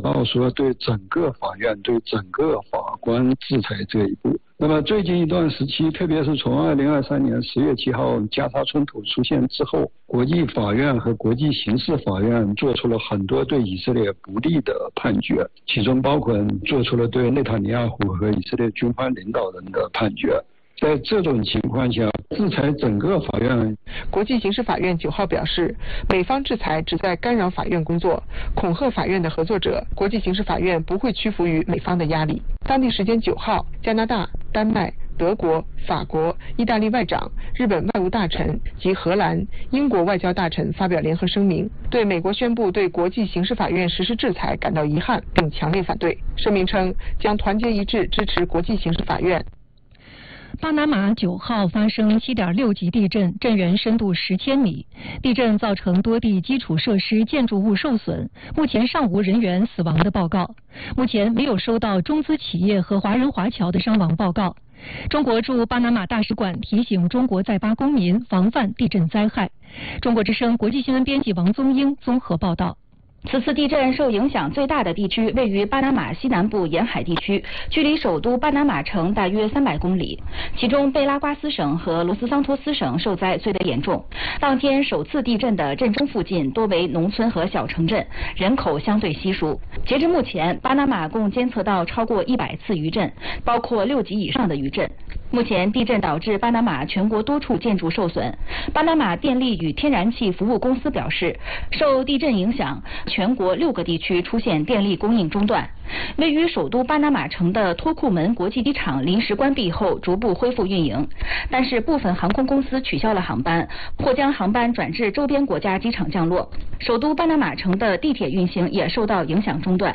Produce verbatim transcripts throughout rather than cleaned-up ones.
到说对整个法院、对整个法官制裁这一步。那么最近一段时期，特别是从二零二三年十月七号加沙冲突出现之后，国际法院和国际刑事法院做出了很多对以色列不利的判决，其中包括做出了对内塔尼亚胡和以色列军方领导人的判决。在这种情况下，制裁整个法院。 国际刑事法院九号表示，美方制裁旨在干扰法院工作，恐吓法院的合作者。国际刑事法院不会屈服于美方的压力。当地时间九号，加拿大、丹麦、德国、法国、意大利外长、日本外务大臣及荷兰、英国外交大臣发表联合声明，对美国宣布对国际刑事法院实施制裁感到遗憾，并强烈反对。声明称将团结一致支持国际刑事法院。 巴拿马九号发生 七点六 级地震，震源深度十千米。地震造成多地基础设施建筑物受损，目前尚无人员死亡的报告。目前没有收到中资企业和华人华侨的伤亡报告。中国驻巴拿马大使馆提醒中国在巴公民防范地震灾害。中国之声国际新闻编辑王宗英综合报道。 此次地震受影响最大的地区位于巴拿马西南部沿海地区，距离首都巴拿马城大约三百公里。其中贝拉瓜斯省和罗斯桑托斯省受灾最为严重。当天首次地震的震中附近多为农村和小城镇，人口相对稀疏。截至目前，巴拿马共监测到超过一百次余震，包括六级以上的余震。目前地震导致巴拿马全国多处建筑受损。巴拿马电力与天然气服务公司表示，受地震影响，全国六个地区出现电力供应中断。位于首都巴拿马城的托库门国际机场临时关闭后逐步恢复运营，但是部分航空公司取消了航班，或将航班转至周边国家机场降落。首都巴拿马城的地铁运行也受到影响中断。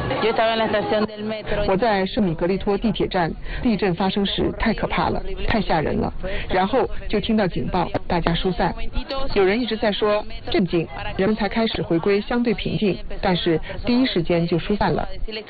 我在圣米格利托地铁站，地震发生时太可怕了，太吓人了。然后就听到警报，大家疏散。有人一直在说镇静，人们才开始回归相对平静，但是第一时间就疏散了。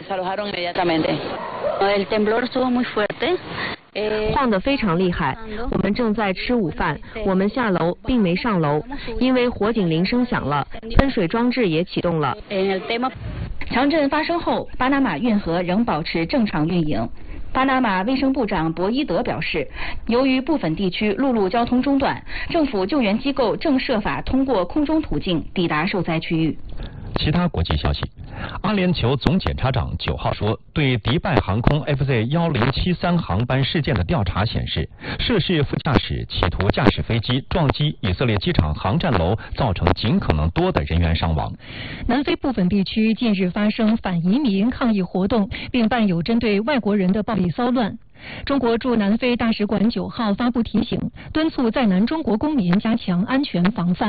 晃得非常厉害，我们正在吃午饭，我们下楼并没上楼，因为火警铃声响了，喷水装置也启动了。 强震发生后，巴拿马运河仍保持正常运营。巴拿马卫生部长博伊德表示，由于部分地区陆路交通中断，政府救援机构正设法通过空中途径抵达受灾区域。 其他国际消息，阿联酋总检察长九号说，对迪拜航空 F Z 一零七三航班事件的调查显示，涉事副驾驶企图驾驶飞机撞击以色列机场航站楼，造成尽可能多的人员伤亡。 南非部分地区近日发生反移民抗议活动，并伴有针对外国人的暴力骚乱。中国驻南非大使馆九号发布提醒，敦促在南中国公民加强安全防范。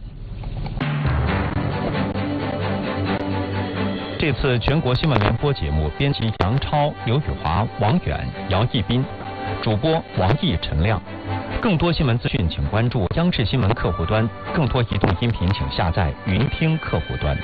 这次全国新闻联播节目，编辑杨超、刘宇华、王远、姚毅斌，主播王毅、陈亮。更多新闻资讯，请关注央视新闻客户端；更多移动音频，请下载云听客户端。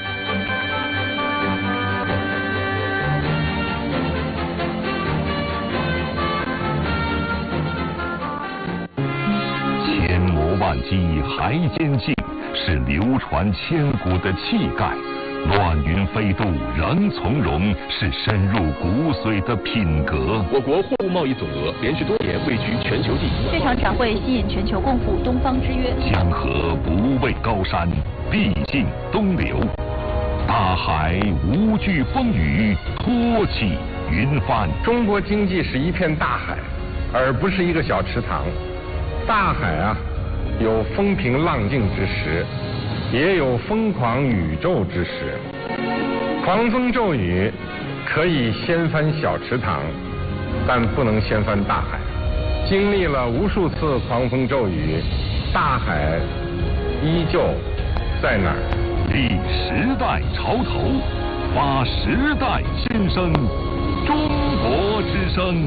千磨万击还坚劲，是流传千古的气概。乱云飞渡仍从容，是深入骨髓的品格。 我国货物贸易总额连续多年位居全球第一。 这场展会吸引全球共赴东方之约。 江河不畏高山，必尽东流。大海无惧风雨，托起云帆。 中国经济是一片大海，而不是一个小池塘。大海啊，有风平浪静之时，也有疯狂宇宙之时。狂风骤雨可以掀翻小池塘，但不能掀翻大海。经历了无数次狂风骤雨，大海依旧在哪儿？ 立时代潮头，发时代新声。中国之声。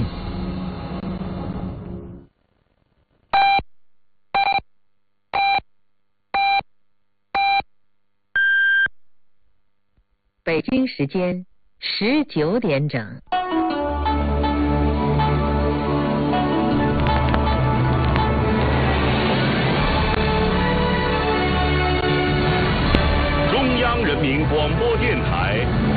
北京时间十九点整。